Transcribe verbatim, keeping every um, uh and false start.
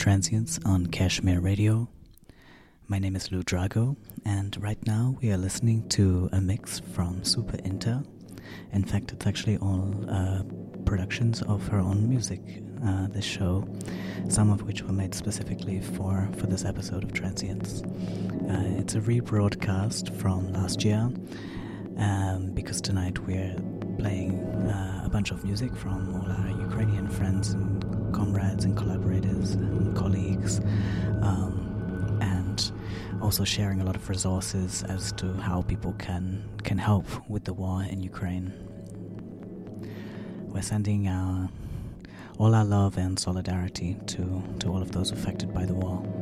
Transients on Kashmir Radio. My name is Lou Drago, and right now we are listening to a mix from Super Inter. In fact, it's actually all uh, productions of her own music, uh, this show, some of which were made specifically for, for this episode of Transients. Uh, it's a rebroadcast from last year, um, because tonight we're playing uh, a bunch of music from all our Ukrainian friends and comrades and collaborators and colleagues, um, and also sharing a lot of resources as to how people can can help with the war in Ukraine. We're sending our, all our love and solidarity to, to all of those affected by the war.